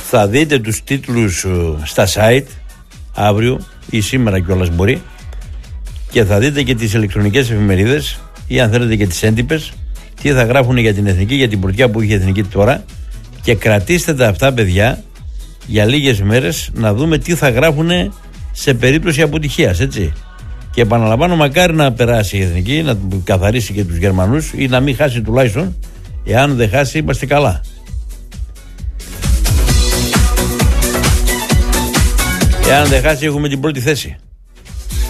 Θα δείτε τους τίτλους στα site αύριο ή σήμερα κιόλας μπορεί, και θα δείτε και τις ηλεκτρονικές εφημερίδες ή αν θέλετε και τις έντυπες τι θα γράφουν για την εθνική, για την πρωτιά που είχε η εθνική τώρα, και κρατήστε τα αυτά, παιδιά, για λίγες μέρες να δούμε τι θα γράφουν σε περίπτωση αποτυχίας, έτσι. Και επαναλαμβάνω, μακάρι να περάσει η εθνική, να καθαρίσει και τους Γερμανούς ή να μην χάσει τουλάχιστον. Εάν δεν χάσει, είμαστε καλά. Εάν δεν χάσει, έχουμε την πρώτη θέση.